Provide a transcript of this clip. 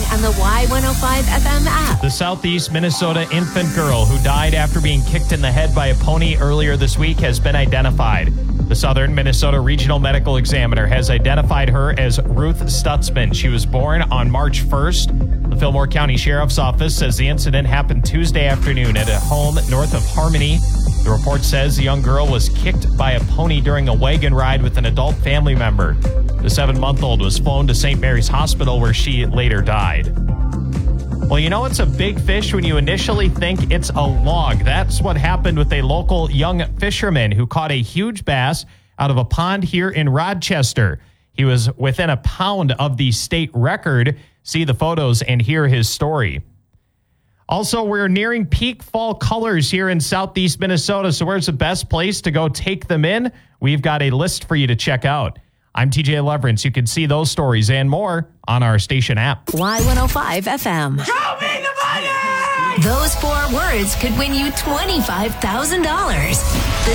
on the Y105 FM app. The Southeast Minnesota infant girl who died after being kicked in the head by a pony earlier this week has been identified. The Southern Minnesota Regional Medical Examiner has identified her as Ruth Stutzman. She was born on March 1st. The Fillmore County Sheriff's Office says the incident happened Tuesday afternoon at a home north of Harmony. The report says the young girl was kicked by a pony during a wagon ride with an adult family member. The 7-month-old was flown to St. Mary's Hospital where she later died. Well, you know it's a big fish when you initially think it's a log. That's what happened with a local young fisherman who caught a huge bass out of a pond here in Rochester. He was within a pound of the state record. See the photos and hear his story. Also, we're nearing peak fall colors here in Southeast Minnesota. So where's the best place to go take them in? We've got a list for you to check out. I'm TJ Leverance. You can see those stories and more on our station app. Y105 FM. Show me the money! Those 4 words could win you $25,000.